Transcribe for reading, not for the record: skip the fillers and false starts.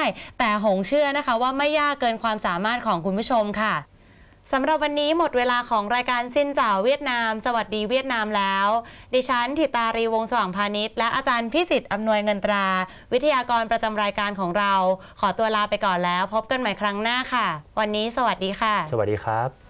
แต่หงเชื่อนะคะว่าไม่ยากเกินความสามารถของคุณผู้ชมค่ะสำหรับวันนี้หมดเวลาของรายการซินเจ้าเวียดนามสวัสดีเวียดนามแล้วดิฉันธิตารีวงศ์สว่างพาณิชย์และอาจารย์พิสิทธิ์อำนวยเงินตราวิทยากรประจำรายการของเราขอตัวลาไปก่อนแล้วพบกันใหม่ครั้งหน้าค่ะวันนี้สวัสดีค่ะสวัสดีครับ